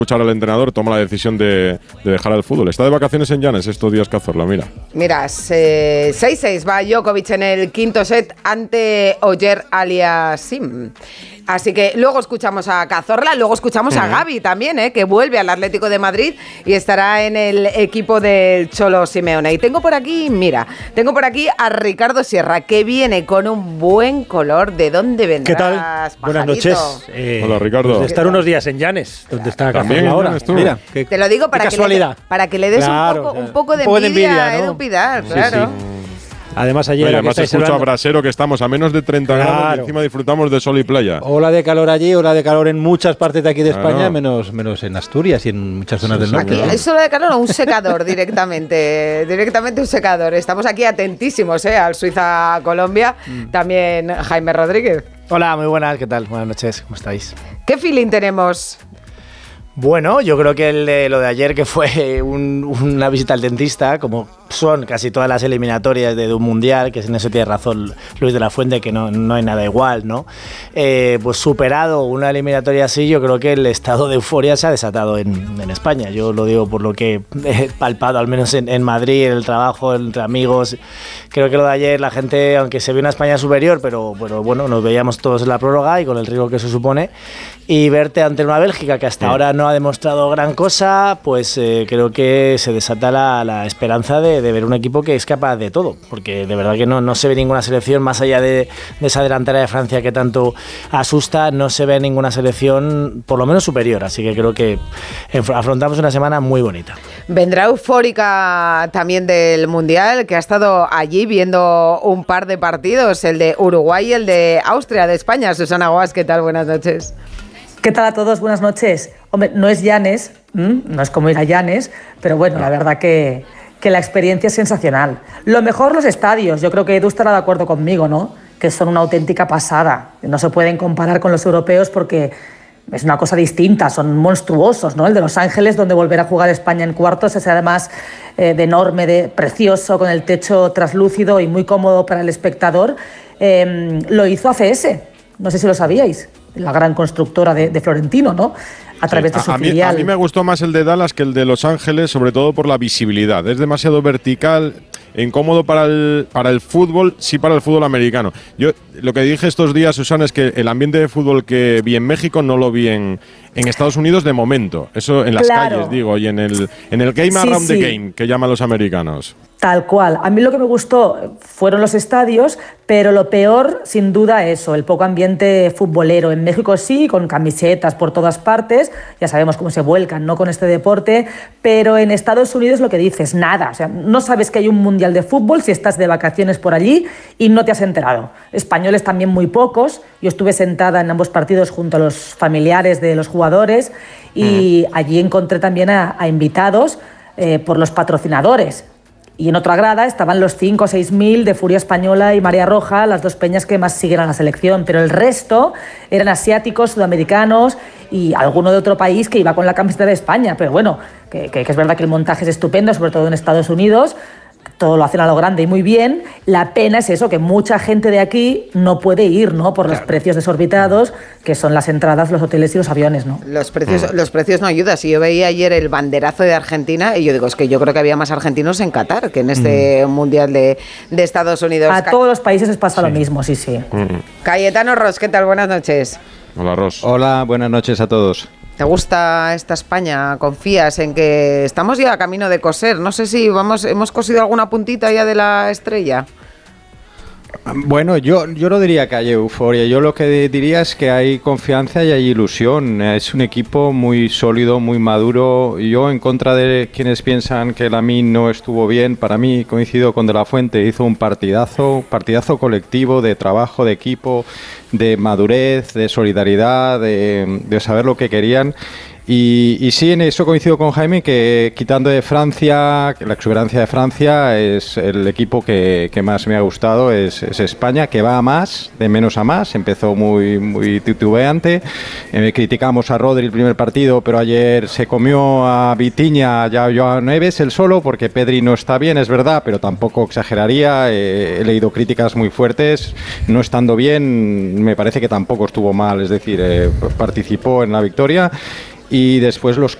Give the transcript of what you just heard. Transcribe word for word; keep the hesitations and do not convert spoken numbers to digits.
escuchar al entrenador, toma la decisión de, de dejar el fútbol. Está de vacaciones en Llanes estos días Cazorla, mira. Mira, seis seis va Djokovic en el quinto set ante Oyer Aliassime. Así que luego escuchamos a Cazorla, luego escuchamos a Gavi también, ¿eh? Que vuelve al Atlético de Madrid y estará en el equipo del Cholo Simeone. Y tengo por aquí, mira, tengo por aquí a Ricardo Sierra, que viene con un buen color. ¿De dónde vendrás, ¿Qué tal? pajarito? Buenas noches. Eh, Hola, Ricardo. De estar unos días en Llanes, donde está Cazorla ahora. Mira, qué, te lo digo para que, le, para que le des claro, un, poco, claro. un poco de un poco envidia, de envidia, a ¿no? Edu Pidal, Sí, claro. sí. Además ayer... Oye, además escucho hablando. a Brasero que estamos a menos de treinta claro. grados y encima disfrutamos de sol y playa. Ola de calor allí, ola de calor en muchas partes de aquí de claro. España, menos, menos en Asturias y en muchas zonas sí, del norte. Aquí ¿no? es ola de calor o un secador directamente, directamente un secador. Estamos aquí atentísimos ¿eh? al Suiza-Colombia. Mm. También Jaime Rodríguez. Hola, muy buenas, ¿qué tal? Buenas noches, ¿cómo estáis? ¿Qué feeling tenemos? Bueno, yo creo que el, eh, lo de ayer, que fue un, una visita al dentista, como son casi todas las eliminatorias de, de un mundial, que en eso tiene razón Luis de la Fuente, que no, no hay nada igual, ¿no? Eh, pues superado una eliminatoria así, yo creo que el estado de euforia se ha desatado en, en España. Yo lo digo por lo que he palpado, al menos en, en Madrid, en el trabajo, entre amigos. Creo que lo de ayer, la gente, aunque se ve una España superior, pero, pero bueno, nos veíamos todos en la prórroga y con el riesgo que eso supone. Y verte ante una Bélgica que hasta sí. ahora no ha demostrado gran cosa, pues eh, creo que se desata la, la esperanza de, de ver un equipo que es capaz de todo, porque de verdad que no, no se ve ninguna selección, más allá de, de esa delantera de Francia que tanto asusta, no se ve ninguna selección por lo menos superior, así que creo que afrontamos una semana muy bonita. Vendrá eufórica también del Mundial, que ha estado allí viendo un par de partidos, el de Uruguay y el de Austria, de España. Susana Guas, ¿qué tal? Buenas noches. ¿Qué tal a todos? Buenas noches. Hombre, no es Llanes, ¿m? no es como ir a Llanes, pero bueno, la verdad que, que la experiencia es sensacional. Lo mejor los estadios, yo creo que Edu estará de acuerdo conmigo, ¿no? Que son una auténtica pasada. No se pueden comparar con los europeos porque es una cosa distinta, son monstruosos, ¿no? El de Los Ángeles, donde volver a jugar España en cuartos, es además eh, de enorme, de precioso, con el techo traslúcido y muy cómodo para el espectador. Eh, lo hizo A C S, no sé si lo sabíais, la gran constructora de, de Florentino, ¿no? A través sí, de su a, a filial. Mí, a mí me gustó más el de Dallas que el de Los Ángeles, sobre todo por la visibilidad. Es demasiado vertical, incómodo para el, para el fútbol, sí para el fútbol americano. Yo lo que dije estos días, Susana, es que el ambiente de fútbol que vi en México no lo vi en, en Estados Unidos de momento. Eso en las claro. calles, digo, y en el, en el game sí, around sí. the game, que llaman los americanos. Tal cual. A mí lo que me gustó fueron los estadios, pero lo peor, sin duda, eso, el poco ambiente futbolero. En México sí, con camisetas por todas partes, ya sabemos cómo se vuelcan, ¿no?, con este deporte, pero en Estados Unidos lo que dices, nada. O sea, no sabes que hay un mundial de fútbol si estás de vacaciones por allí y no te has enterado. Españoles también muy pocos. Yo estuve sentada en ambos partidos junto a los familiares de los jugadores y mm. allí encontré también a, a invitados eh, por los patrocinadores. Y en otra grada estaban los cinco o seis mil de Furia Española y Marea Roja, las dos peñas que más siguen a la selección, pero el resto eran asiáticos, sudamericanos y alguno de otro país que iba con la camiseta de España. Pero bueno, que, que, que es verdad que el montaje es estupendo, sobre todo en Estados Unidos. Todo lo hacen a lo grande y muy bien. La pena es eso, que mucha gente de aquí no puede ir, ¿no? Por claro. los precios desorbitados, que son las entradas, los hoteles y los aviones, ¿no? Los precios, mm. los precios no ayudan. Si yo veía ayer el banderazo de Argentina, y yo digo, es que yo creo que había más argentinos en Qatar que en este mm. Mundial de, de Estados Unidos. A todos los países les pasa sí. lo mismo, sí, sí. Mm. Cayetano Ros, ¿qué tal? Buenas noches. Hola, Ros. Hola, buenas noches a todos. ¿Te gusta esta España? ¿Confías en que estamos ya a camino de coser? No sé si vamos, hemos cosido alguna puntita ya de la estrella. Bueno, yo, yo no diría que hay euforia. Yo lo que diría es que hay confianza y hay ilusión. Es un equipo muy sólido, muy maduro. Yo, en contra de quienes piensan que Lamine no estuvo bien, para mí, coincido con De la Fuente, hizo un partidazo, partidazo colectivo de trabajo, de equipo, de madurez, de solidaridad, de, de saber lo que querían. Y, y sí, en eso coincido con Jaime, que quitando de Francia, la exuberancia de Francia, es el equipo que, que más me ha gustado, es, es España, que va a más, de menos a más. Empezó muy, muy titubeante. Eh, criticamos a Rodri el primer partido, pero ayer se comió a Vitinha, ya a Neves, el solo, porque Pedri no está bien, es verdad, pero tampoco exageraría. Eh, he leído críticas muy fuertes. No estando bien, me parece que tampoco estuvo mal, es decir, eh, participó en la victoria. y después los